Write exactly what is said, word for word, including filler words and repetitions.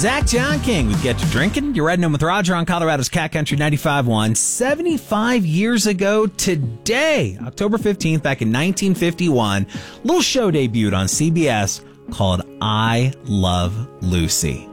Zach John King with Get to Drinking. You're riding home with Roger on Colorado's Cat Country ninety-five point one. seventy-five years ago today, October fifteenth, back in nineteen fifty-one, a little show debuted on C B S called I Love Lucy.